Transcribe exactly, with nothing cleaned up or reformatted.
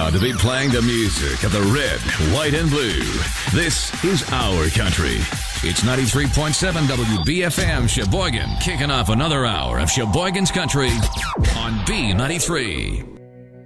proud to be playing the music of the red, white, and blue. This is our country. It's ninety-three point seven W B F M Sheboygan, kicking off another hour of Sheboygan's Country on B ninety-three.